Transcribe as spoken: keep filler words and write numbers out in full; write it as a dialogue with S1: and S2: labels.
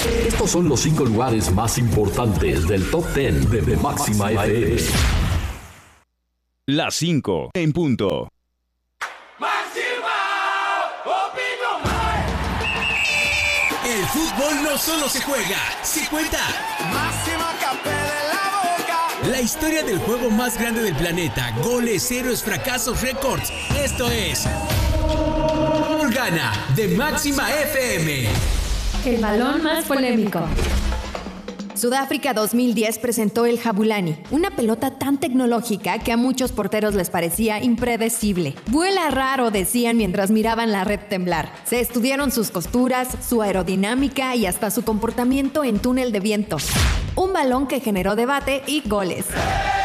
S1: Estos son los cinco lugares más importantes del Top diez de, de Máxima F M.
S2: Las cinco en punto.
S3: El fútbol no solo se juega, se cuenta.
S4: Máxima Capé de la boca.
S3: La historia del juego más grande del planeta. Goles, héroes, fracasos, récords. Esto es Gol Gana de Máxima F M.
S5: El balón más polémico.
S6: Sudáfrica dos mil diez presentó el Jabulani, una pelota tan tecnológica que a muchos porteros les parecía impredecible. Vuela raro, decían mientras miraban la red temblar. Se estudiaron sus costuras, su aerodinámica y hasta su comportamiento en túnel de viento. Un balón que generó debate y goles.